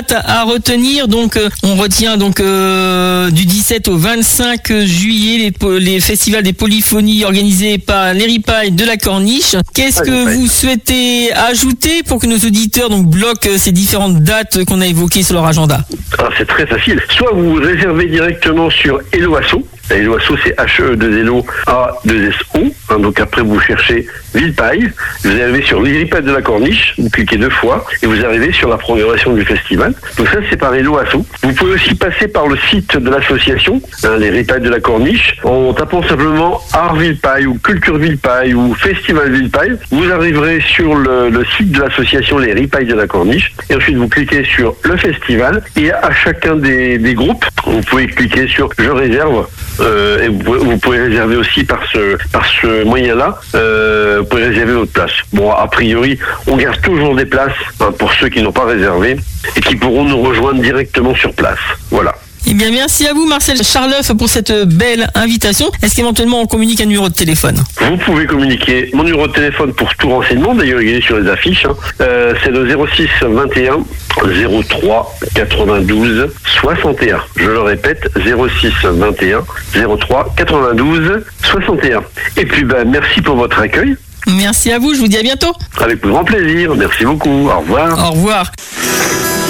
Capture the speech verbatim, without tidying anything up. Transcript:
À retenir, donc euh, on retient donc euh, du dix-sept au vingt-cinq juillet les, les festivals des polyphonies organisés par les Ripailles de la Corniche. Qu'est-ce que vous souhaitez ajouter pour que nos auditeurs donc bloquent ces différentes dates qu'on a évoquées sur leur agenda? Ah, c'est très facile. Soit vous réservez directement sur Helloasso. Helloasso, c'est H E deux L O A deux S O. Hein, donc après, vous cherchez Villeparisis. Vous arrivez sur les Ripailles de la Corniche. Vous cliquez deux fois et vous arrivez sur la programmation du festival. Donc ça, c'est par Helloasso. Vous pouvez aussi passer par le site de l'association, hein, les Ripailles de la Corniche, en tapant simplement Art Villeparisis ou Culture Villeparisis ou Festival Villeparisis. Vous arriverez sur le, le site de l'association les Ripailles de la Corniche. Et ensuite, vous cliquez sur le festival. Et à chacun des, des groupes, vous pouvez cliquer sur Je réserve. Euh, et vous pouvez, vous pouvez réserver aussi par ce par ce moyen-là. Euh, vous pouvez réserver votre place. Bon, a priori, on garde toujours des places hein, pour ceux qui n'ont pas réservé et qui pourront nous rejoindre directement sur place. Voilà. Eh bien, merci à vous, Marcel Charleuf, pour cette belle invitation. Est-ce qu'éventuellement on communique un numéro de téléphone? Vous pouvez communiquer mon numéro de téléphone pour tout renseignement. D'ailleurs, il est sur les affiches. Hein. Euh, c'est le zéro six vingt et un zéro trois quatre-vingt-douze soixante et un. Je le répète, zéro six vingt et un zéro trois quatre-vingt-douze soixante et un. Et puis, ben, merci pour votre accueil. Merci à vous. Je vous dis à bientôt. Avec grand plaisir. Merci beaucoup. Au revoir. Au revoir.